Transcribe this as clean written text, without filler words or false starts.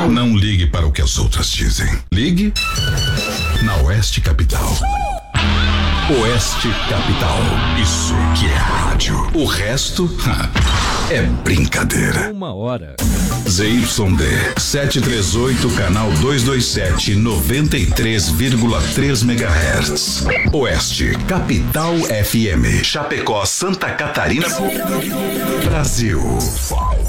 Não ligue para o que as outras dizem. Ligue na Oeste Capital. Oeste Capital. Isso que é rádio. O resto é brincadeira. 1h. ZYD 738, canal 227, 93,3 MHz. Oeste Capital FM. Chapecó, Santa Catarina, Brasil.